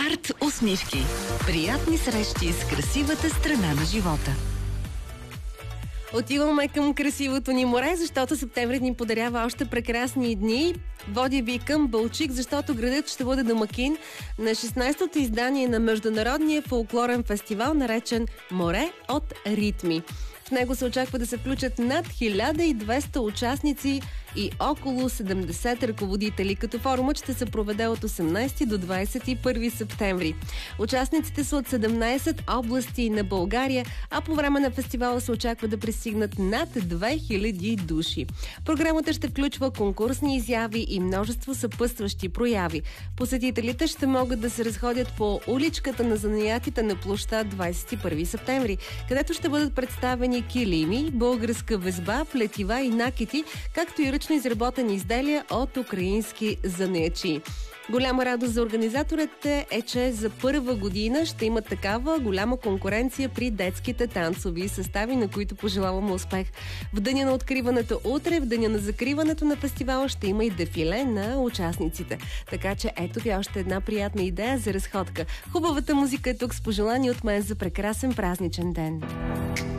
Арт усмивки. Приятни срещи с красивата страна на живота. Отиваме към красивото ни море, защото септември ни подарява още прекрасни дни. Водя ви към Балчик, защото градът ще бъде домакин на 16-то издание на Международния фолклорен фестивал, наречен Море от ритми. В него се очаква да се включат над 1200 участници и около 70 ръководители, като форумът ще се проведе от 18 до 21 септември. Участниците са от 17 области на България, а по време на фестивала се очаква да пристигнат над 2000 души. Програмата ще включва конкурсни изяви и множество съпътстващи прояви. Посетителите ще могат да се разходят по уличката на занаятите на площад 21 септември, където ще бъдат представени килими, българска везба, плетива и накити, както и ръчно изработени изделия от украински занаятчии. Голяма радост за организаторите е, че за първа година ще имат такава голяма конкуренция при детските танцови състави, на които пожелаваме успех. В деня на откриването утре, в деня на закриването на фестивала ще има и дефиле на участниците. Така че ето ви още една приятна идея за разходка. Хубавата музика е тук с пожелание от мен за прекрасен празничен ден.